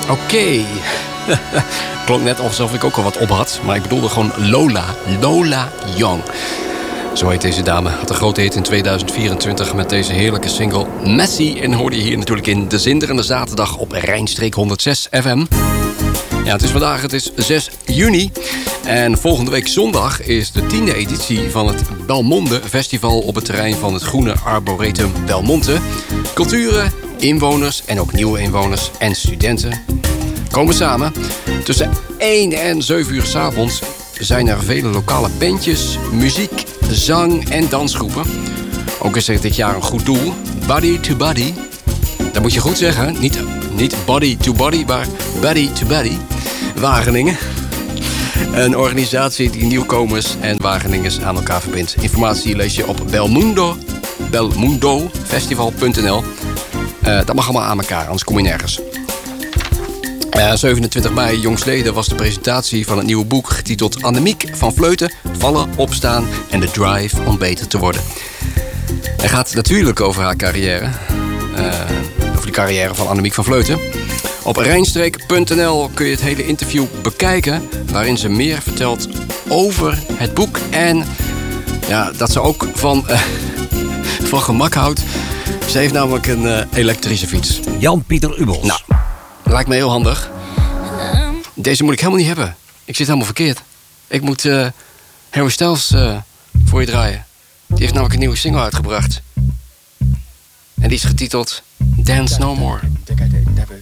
Oké. Klonk net alsof ik ook al wat op had. Maar ik bedoelde gewoon Lola. Lola Young. Zo heet deze dame. Had een grote hit in 2024 met deze heerlijke single Messy. En hoorde je hier natuurlijk in De Zinderende Zaterdag op Rijnstreek 106 FM. Ja, het is 6 juni. En volgende week zondag is de 10e editie van het Belmonte Festival op het terrein van het Groene Arboretum Belmonte. Culturen, inwoners en ook nieuwe inwoners en studenten komen samen. Tussen 1 en 7 uur 's avonds zijn er vele lokale bandjes, muziek, zang en dansgroepen. Ook is er dit jaar een goed doel, Body to Body. Dat moet je goed zeggen, niet body to body, maar body to body. Wageningen. Een organisatie die nieuwkomers en Wageningers aan elkaar verbindt. Informatie lees je op belmundofestival.nl. Dat mag allemaal aan elkaar, anders kom je nergens. 27 mei jongstleden was de presentatie van het nieuwe boek getiteld Annemiek van Vleuten, Vallen, Opstaan en de Drive om beter te worden. Het gaat natuurlijk over haar carrière. Over de carrière van Annemiek van Vleuten. Op rijnstreek.nl kun je het hele interview bekijken, waarin ze meer vertelt over het boek en ja, dat ze ook van gemak houdt. Ze heeft namelijk een elektrische fiets. Jan-Pieter Ubels. Nou, lijkt me heel handig. Deze moet ik helemaal niet hebben. Ik zit helemaal verkeerd. Ik moet Harry Styles voor je draaien. Die heeft namelijk een nieuwe single uitgebracht. En die is getiteld Dance No More.